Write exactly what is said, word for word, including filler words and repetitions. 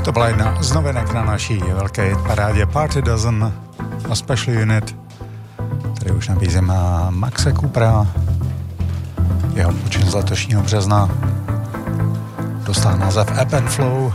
To byla jedna z novinek na naší velké parádě Party Dozen a Special Unit, který už nabízím Maxe Coopera. Jeho počin z letošního března dostal název Ebb and Flow.